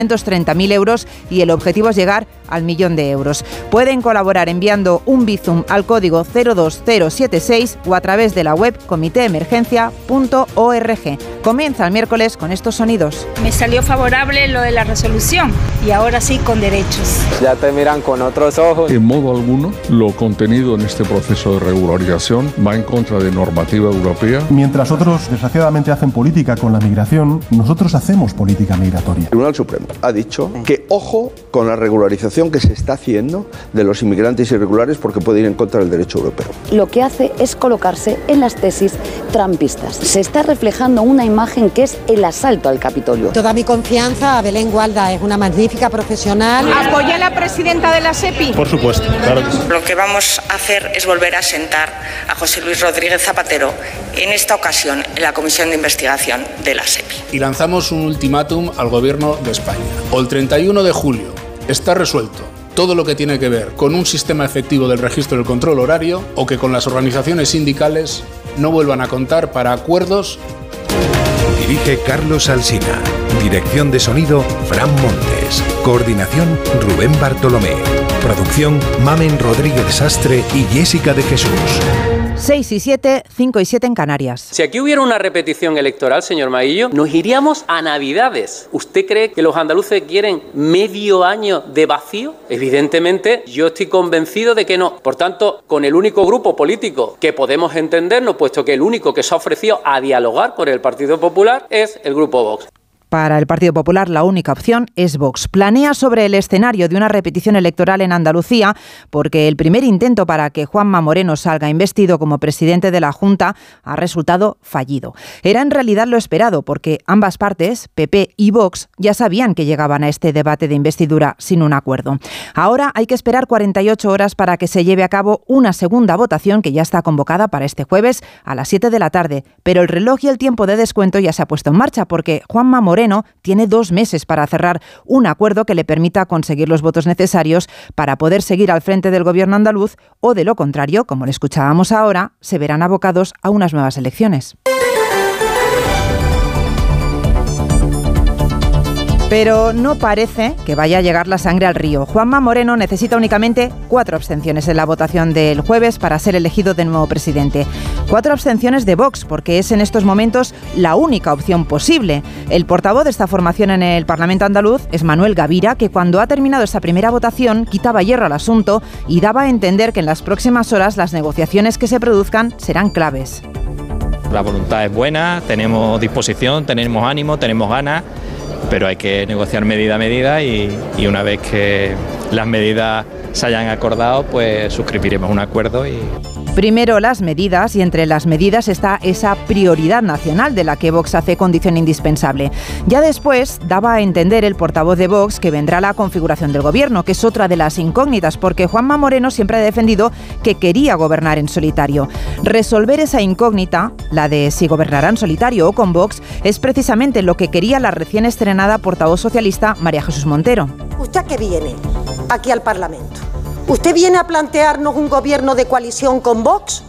30.000 euros y el objetivo es llegar al 1.000.000 de euros. Pueden colaborar enviando un Bizum al código 02076 o a través de la web comiteemergencia.org. Comienza el miércoles con estos sonidos. Me salió favorable lo de la resolución y ahora sí con derechos. Ya te miran con otros ojos. En modo alguno, lo contenido en este proceso de regularización va en contra de normativa europea. Mientras otros, desgraciadamente, hacen política con la migración, nosotros hacemos política migratoria. El Tribunal Supremo ha dicho que ojo con la regularización que se está haciendo de los inmigrantes irregulares porque puede ir en contra del derecho europeo. Lo que hace es colocarse en las tesis trampistas. Se está reflejando una imagen que es el asalto al Capitolio. Toda mi confianza a Belén Gualda, es una magnífica profesional. ¿Apoya a la presidenta de la SEPI? Por supuesto, claro que sí. Lo que vamos a hacer es volver a sentar a José Luis Rodríguez Zapatero, en esta ocasión en la Comisión de Investigación de la SEPI. Y lanzamos un ultimátum al Gobierno de España. O el 31 de julio está resuelto todo lo que tiene que ver con un sistema efectivo del registro del control horario, o que con las organizaciones sindicales no vuelvan a contar para acuerdos. Dirige Carlos Alsina. Dirección de sonido, Fran Montes. Coordinación, Rubén Bartolomé. Producción, Mamen Rodríguez Sastre y Jessica de Jesús. 6 y 7, 5 y 7 en Canarias. Si aquí hubiera una repetición electoral, señor Maillo, nos iríamos a Navidades. ¿Usted cree que los andaluces quieren medio año de vacío? Evidentemente, yo estoy convencido de que no. Por tanto, con el único grupo político que podemos entendernos, puesto que el único que se ha ofrecido a dialogar con el Partido Popular es el Grupo Vox. Para el Partido Popular, la única opción es Vox. Planea sobre el escenario de una repetición electoral en Andalucía, porque el primer intento para que Juanma Moreno salga investido como presidente de la Junta ha resultado fallido. Era en realidad lo esperado, porque ambas partes, PP y Vox, ya sabían que llegaban a este debate de investidura sin un acuerdo. Ahora hay que esperar 48 horas para que se lleve a cabo una segunda votación que ya está convocada para este jueves a las 7 de la tarde. Pero el reloj y el tiempo de descuento ya se ha puesto en marcha, porque Juanma Moreno tiene 2 meses para cerrar un acuerdo que le permita conseguir los votos necesarios para poder seguir al frente del gobierno andaluz, o de lo contrario, como le escuchábamos ahora, se verán abocados a unas nuevas elecciones. Pero no parece que vaya a llegar la sangre al río. Juanma Moreno necesita únicamente 4 abstenciones en la votación del jueves para ser elegido de nuevo presidente. 4 abstenciones de Vox, porque es en estos momentos la única opción posible. El portavoz de esta formación en el Parlamento andaluz es Manuel Gavira, que cuando ha terminado esa primera votación quitaba hierro al asunto y daba a entender que en las próximas horas las negociaciones que se produzcan serán claves. La voluntad es buena, tenemos disposición, tenemos ánimo, tenemos ganas, pero hay que negociar medida a medida y una vez que las medidas se hayan acordado, pues suscribiremos un acuerdo y... Primero las medidas, y entre las medidas está esa prioridad nacional de la que Vox hace condición indispensable. Ya después daba a entender el portavoz de Vox que vendrá la configuración del gobierno, que es otra de las incógnitas, porque Juanma Moreno siempre ha defendido que quería gobernar en solitario. Resolver esa incógnita, la de si gobernará en solitario o con Vox, es precisamente lo que quería la recién estrenada portavoz socialista María Jesús Montero. ¿Usted a qué viene aquí al Parlamento? ¿Usted viene a plantearnos un gobierno de coalición con Vox,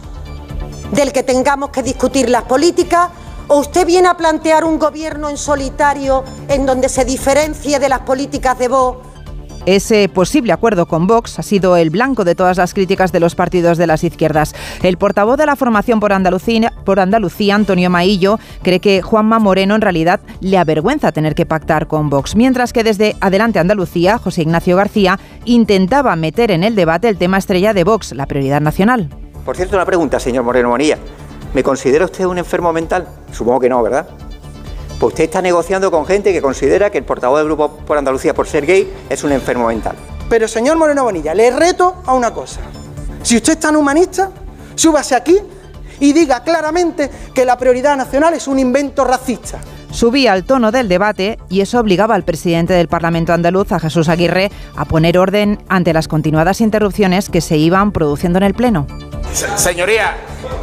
del que tengamos que discutir las políticas? ¿O usted viene a plantear un gobierno en solitario en donde se diferencie de las políticas de Vox? Ese posible acuerdo con Vox ha sido el blanco de todas las críticas de los partidos de las izquierdas. El portavoz de la formación por Andalucía, Antonio Maillo, cree que Juanma Moreno en realidad le avergüenza tener que pactar con Vox, mientras que desde Adelante Andalucía, José Ignacio García intentaba meter en el debate el tema estrella de Vox, la prioridad nacional. Por cierto, una pregunta, señor Moreno Bonilla. ¿Me considera usted un enfermo mental? Supongo que no, ¿verdad? Pues usted está negociando con gente que considera que el portavoz del Grupo por Andalucía por ser gay es un enfermo mental. Pero señor Moreno Bonilla, le reto a una cosa. Si usted es tan humanista, súbase aquí y diga claramente que la prioridad nacional es un invento racista. Subía el tono del debate y eso obligaba al presidente del Parlamento andaluz, a Jesús Aguirre, a poner orden ante las continuadas interrupciones que se iban produciendo en el Pleno. Señoría,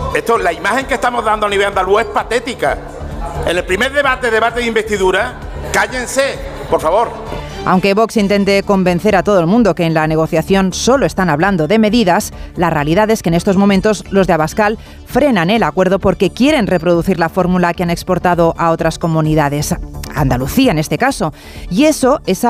la imagen que estamos dando a nivel andaluz es patética. En el primer debate de investidura, cállense, por favor. Aunque Vox intente convencer a todo el mundo que en la negociación solo están hablando de medidas, la realidad es que en estos momentos los de Abascal frenan el acuerdo porque quieren reproducir la fórmula que han exportado a otras comunidades, Andalucía en este caso. Y eso es